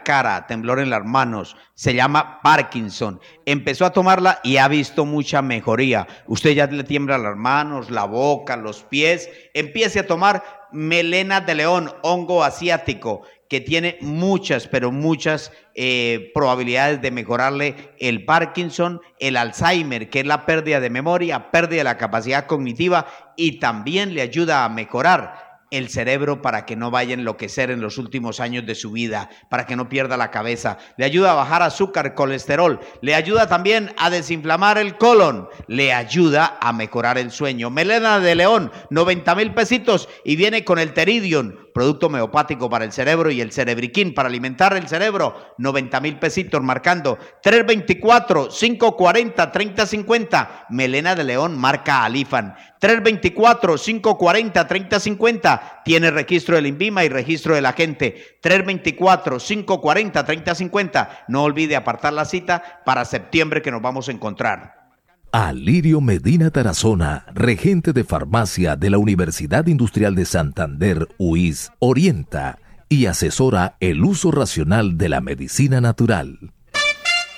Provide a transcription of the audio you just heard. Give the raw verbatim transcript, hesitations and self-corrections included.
cara, temblor en las manos, se llama Parkinson. Empezó a tomarla y ha visto mucha mejoría. Usted ya le tiembla las manos, la boca, los pies. Empiece a tomar melena de león, hongo asiático, que tiene muchas, pero muchas eh, probabilidades de mejorarle el Parkinson, el Alzheimer, que es la pérdida de memoria, pérdida de la capacidad cognitiva, y también le ayuda a mejorar el cerebro para que no vaya a enloquecer en los últimos años de su vida, para que no pierda la cabeza. Le ayuda a bajar azúcar, colesterol, le ayuda también a desinflamar el colon, le ayuda a mejorar el sueño. Melena de león, noventa mil pesitos, y viene con el Teridium, producto homeopático para el cerebro, y el Cerebriquín para alimentar el cerebro, noventa mil pesitos, marcando tres veinticuatro, cinco cuarenta, treinta cincuenta. Melena de león marca Alifan. tres veinticuatro, cinco cuarenta, treinta cincuenta. Tiene registro del INVIMA y registro de la gente. tres veinticuatro, cinco cuarenta, treinta cincuenta. No olvide apartar la cita para septiembre, que nos vamos a encontrar. Alirio Medina Tarazona, regente de farmacia de la Universidad Industrial de Santander, U I S, orienta y asesora el uso racional de la medicina natural.